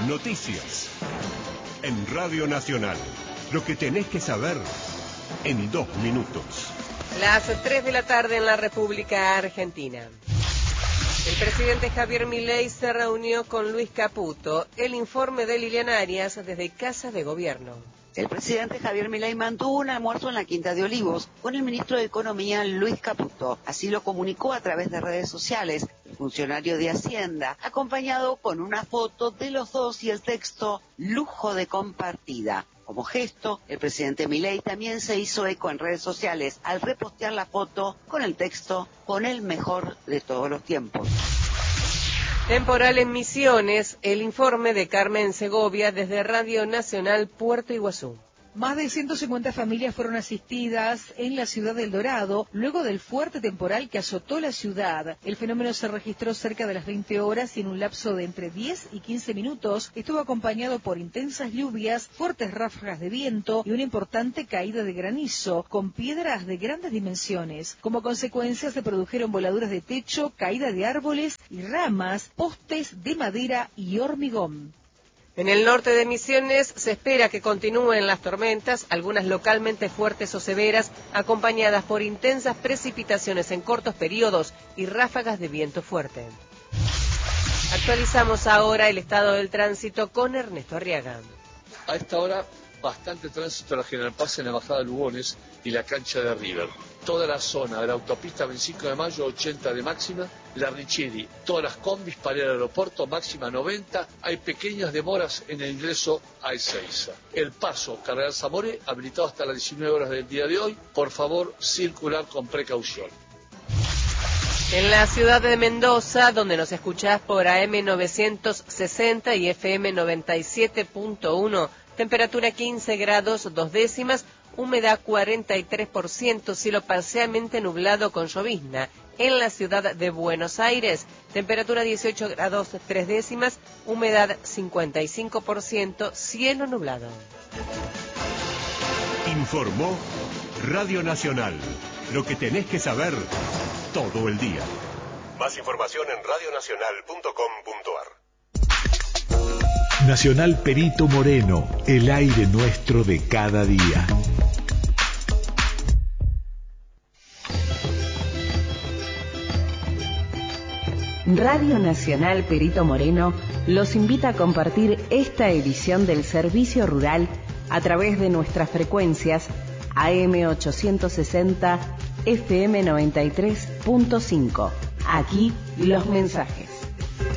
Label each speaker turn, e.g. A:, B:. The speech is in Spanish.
A: Noticias. En Radio Nacional. Lo que tenés que saber en 2 minutos.
B: Las 3 de la tarde en la República Argentina. El presidente Javier Milei se reunió con Luis Caputo. El informe de Liliana Arias desde Casa de Gobierno.
C: El presidente Javier Milei mantuvo un almuerzo en la Quinta de Olivos con el ministro de Economía, Luis Caputo. Así lo comunicó a través de redes sociales el funcionario de Hacienda, acompañado con una foto de los dos y el texto "lujo de compartida". Como gesto, el presidente Milei también se hizo eco en redes sociales al repostear la foto con el texto "con el mejor de todos los tiempos".
B: Temporal en Misiones, el informe de Carmen Segovia desde Radio Nacional Puerto Iguazú.
D: Más de 150 familias fueron asistidas en la ciudad de El Dorado luego del fuerte temporal que azotó la ciudad. El fenómeno se registró cerca de las 20 horas y en un lapso de entre 10 y 15 minutos estuvo acompañado por intensas lluvias, fuertes ráfagas de viento y una importante caída de granizo con piedras de grandes dimensiones. Como consecuencia se produjeron voladuras de techo, caída de árboles y ramas, postes de madera y hormigón.
B: En el norte de Misiones se espera que continúen las tormentas, algunas localmente fuertes o severas, acompañadas por intensas precipitaciones en cortos periodos y ráfagas de viento fuerte. Actualizamos ahora el estado del tránsito con Ernesto Arriaga.
E: A esta hora, bastante tránsito en la General Paz en la bajada de Lugones y la cancha de River. Toda la zona de la autopista 25 de mayo, 80 de máxima, la Richieri, todas las combis para ir al aeropuerto, máxima 90, hay pequeñas demoras en el ingreso a Ezeiza. El paso Cardenal Zamore, habilitado hasta las 19 horas del día de hoy, por favor, circular con precaución.
B: En la ciudad de Mendoza, donde nos escuchás por AM 960 y FM 97.1, temperatura 15 grados 2 décimas, humedad 43%, cielo parcialmente nublado con llovizna. En la ciudad de Buenos Aires, temperatura 18 grados 3 décimas, humedad 55%, cielo nublado.
A: Informó Radio Nacional. Lo que tenés que saber todo el día. Más información en radionacional.com.ar.
F: Nacional Perito Moreno, el aire nuestro de cada día.
G: Radio Nacional Perito Moreno los invita a compartir esta edición del Servicio Rural a través de nuestras frecuencias AM 860, FM 93.5. Aquí los mensajes.